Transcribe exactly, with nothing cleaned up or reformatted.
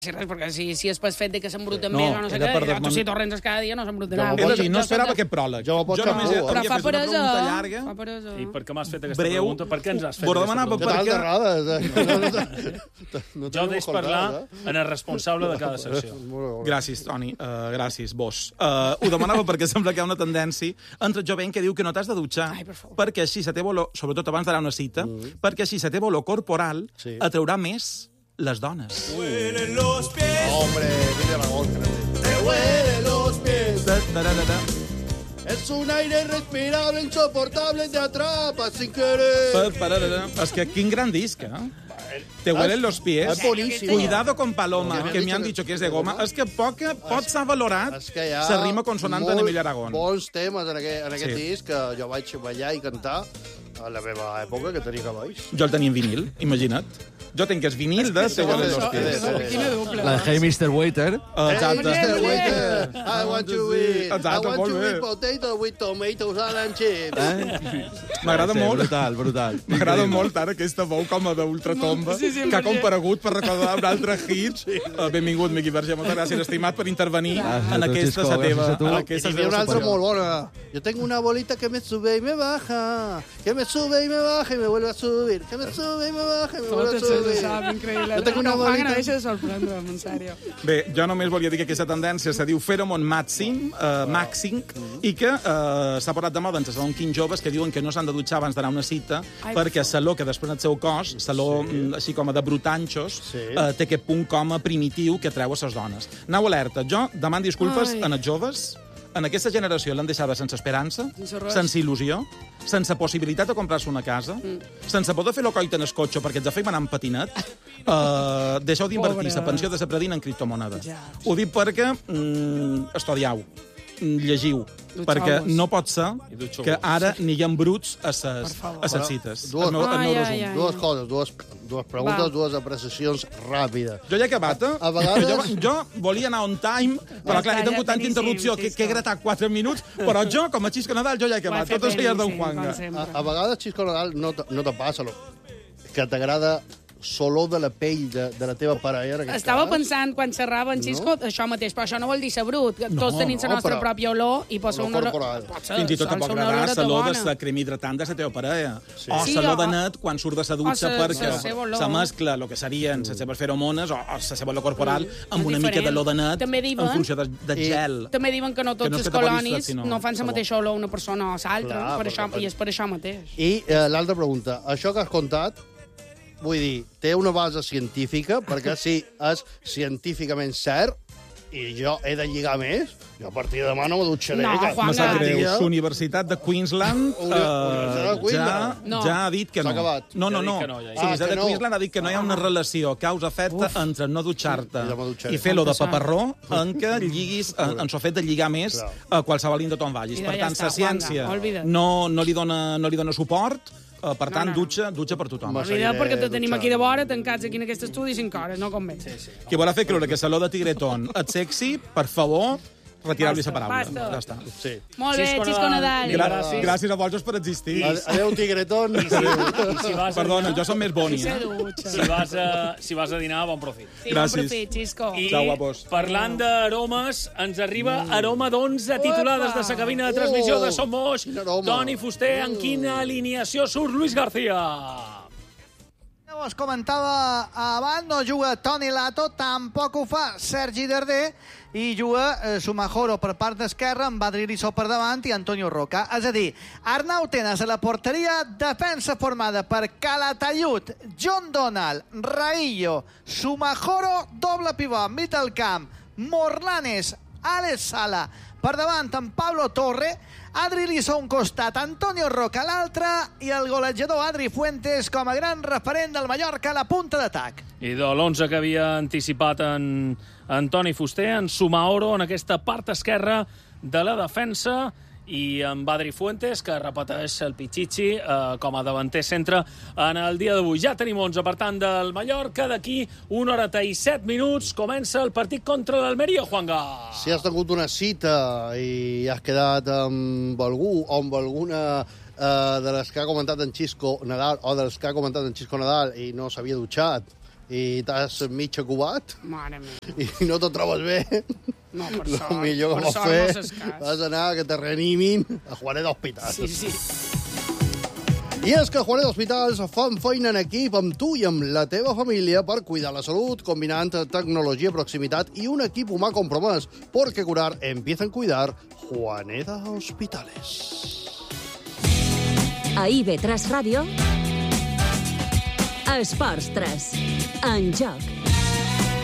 Sí, res, perquè si, si és pel fet de que s'embruten No, més o no sé era què, per ja, desmun- tu si torrents cada dia no s'embrutaran. És a dir, no esperava aquest pròleg. Jo me'l pot només xapar, Però havia fa fet una peresa. pregunta llarga. Fa peresa. I per què m'has fet aquesta Breu. pregunta? Per què ens has fet Vos aquesta demanava pregunta? per Què què- tal d'errades? Eh? No, no, no Jo deixo parlar en el responsable de cada secció. Gràcies, Toni. Uh, gràcies, vos. Uh, ho demanava perquè sembla que hi ha una tendència entre el jovent que diu que no t'has de dutxar, Ai, per favor. perquè així la teva olor, sobretot abans d'anar a una cita, mm. perquè així la teva olor corporal Sí. atraurà més les dones. Hombre, tiene razón. Te huelen los pies. Da, da, da, da, da. Es un aire irrespirable, insoportable, te atrapa sin querer. Pa, pa, da, da, da. És que quin gran disc, eh? Te huelen los pies. Es boníssim. Cuidado con Paloma, No, que me me han han dicho dicho que és de goma. És que poc, poc s'ha valorat És que hi ha la rima consonant molt d'Emili Aragón. bons temes en aquest, en aquest Sí. disc que jo vaig ballar i cantar a la meva època, que tenia cavalls. Jo el tenia en vinil, imagina't. Jo tinc el vinil de Te huelen los pies. Quina dubla. La de Hey mister Waiter. Exacte. Hey, mister Olé, Waiter, I want to eat, I Exacte, want molt to bé. eat potato with tomatoes and chips. Eh? M'agrada Sí, molt. brutal, brutal. M'agrada molt ara aquesta veu com a d'ultratomba, Sí, sí, que ha molt bé. comparegut per recordar un altre hit. Uh, benvingut, Miqui Verge, moltes gràcies, estimat, per intervenir Gràcies en a tu, aquesta Xisco, sa teva... gràcies a tu. en I aquesta n'hi havia teva una altra superior. molt bona. Yo tengo una bolita que me sube y me baja, que me sube y me baja y me vuelve a subir, que me sube y me baja y me vuelve a Tot se subir. sap, increïble. Jo tinc una no, bolita- Juan, no deixa de sorprendre'm, en sèrio. Bé, jo només volia dir que aquesta tendència se diu Pheromone Maxing, uh, Maxing i que uh, s'ha posat de moda entre segons quins joves que diuen que no s'han de dutxar abans d'anar a una cita Ai, perquè saló que després del seu cos, saló sí. així com a de brutanxos, Sí. uh, té aquest punt com a primitiu que treu a ses dones. Anau alerta, jo deman disculpes Ai. en els joves. En aquesta generació l'han deixada sense esperança, Sense res. sense il·lusió, sense possibilitat de comprar-se una casa, mm. sense poder fer l'ocoit en el cotxe perquè ens feim anar en patinet. Uh, deixeu d'invertir Pobre. la pensió de la predina en criptomonedes. Ja. Ho dic perquè mm, estudiau, mm, llegiu, Dutxeu-vos. perquè no pot ser I dutxeu-vos. que ara n'hi brut a ses, Per favor. a ses cites. Dues- El meu, el meu Ai, ai, resum. ai. Dues coses, dues, dues preguntes, Va. dues apreciacions ràpides. Jo ja he acabat, eh? A vegades- Jo, jo volia anar on time, però Ja clar, he està, tingut ja tanta tenim, interrupció sí, que, sí, que he sí. gratat quatre minuts, però jo, com a Xisco Nadal, jo ja he acabat. Tot és feia d'en Juanga. A, a vegades, Xisco Nadal, no, te- no te passa lo, que t'agrada l'olor de la pell de, de la teva parella. en aquest Estava cas. pensant, quan xerrava en Xisco, això mateix, però això no vol dir ser brut. Que tots tenim la no, nostra però- pròpia olor i pot ser olor una olor... corporal. Pot ser, Fins i tot sol te pot ser una agradar oloreta l'olor de bona. la crema hidratant de la teva parella. Sí. O Sí, l'olor o- de net quan surt de la dutxa o sa- perquè sa seva olor. se mescla el que serien les seves feromones o, o la seva olor corporal amb És una diferent. mica de l'olor de net També diuen- en funció de, de I- gel. També diuen que no tots no és els que te posis colonis fred, sinó no fan la sabó. mateixa olor una persona o l'altra, Clar, per però això, que- i és per això mateix. I eh, l'altra pregunta, això que has contat, vull dir, té una base científica, perquè si és científicament cert, i jo he de lligar més, jo a partir de demà no me dutxaré. No, que- Juan, Me sap Juanga. greu. Tia, La Universitat de Queensland, Uni- Universitat de eh, ja, Queensland. No. ja ha dit que S'ha no. acabat. No, Ja no, ha dit no. que no, ja, ja. La Universitat Ah, que de no. Queensland ha dit que no hi ha una relació causa-efecte entre no dutxar-te I no me dutxaré. i fer-lo de Com que paperró en què lliguis, en, en el fet de lligar més Clar. a qualsevol indret on vagis. I Per ja tant, està, la ciència Juanga, oblida't. no, no, li dona, no li dona suport, eh, per tant, no. dutxa, dutxa per tothom. Ma- Oblida, seguiré perquè te tenim dutxant. aquí de vora, tancats aquí en aquest estudi cinc hores, no com bé. Sí, sí. Qui vol fer creure que saló de tigretón et sexy, per favor, retirar-li la Basta, paraula. basta. Ja està. Sí. Molt bé, Xisco Xisco Nadal. Nadal. Gra Gràcies. gràcies a vosaltres per existir. Ade- Adéu, tigretón. I si vas a Perdona, dinar, jo som més boni, Se eh? dutxa. si vas a, si vas a dinar, bon profit. Sí, bon Gràcies. profit, Xisco. I Ciao, guapos. parlant d'aromes, ens arriba aroma d'onze titulades de sa cabina de transmissió de Som Moix. Quin aroma. Toni Fuster, en quina alineació surt Luis García? Us comentava abans, no juga Toni Lato, tampoc ho fa Sergi Darder, i juga eh, Sumajoro per part d'esquerra, amb Adri Lissó per davant i Antonio Roca. És a dir, Arnau Tenas a la porteria, defensa formada per Calatayud, John Donald, Raillo, Sumajoro, doble pivot, enmig del camp, Morlanes, Alex Sala, per davant amb Pablo Torre, Adri Lissó un costat, Antonio Roca l'altre i el golejador Adri Fuentes com a gran referent del Mallorca a la punta d'atac. I de l'onze que havia anticipat en Antoni Fuster, en Sumaoro, en aquesta part esquerra de la defensa, i amb Adri Fuentes, que repeteix el Pichichi eh, com a davanter centre en el dia d'avui. Ja tenim onze, per tant, del Mallorca. D'aquí una horeta i set minuts comença el partit contra l'Almeria, Juanga. Si has tingut una cita i has quedat amb algú o amb alguna eh, de les que ha comentat en Xisco Nadal o de les que ha comentat en Xisco Nadal i no s'havia dutxat i t'has mig acubat Mare meva. i no te'n trobes bé, No, per el sort. millor que per pots sort fer no s'és cas. vas anar a que te reanimin a Juanet d'Hospitals. Sí, sí. I és que Juanet d'Hospitals fan feina en equip amb tu i amb la teva família per cuidar la salut, combinant tecnologia, proximitat i un equip humà compromès. Porque curar empieza en cuidar. Juanet d'Hospitals. A I B tres Ràdio, Esports tres, en joc.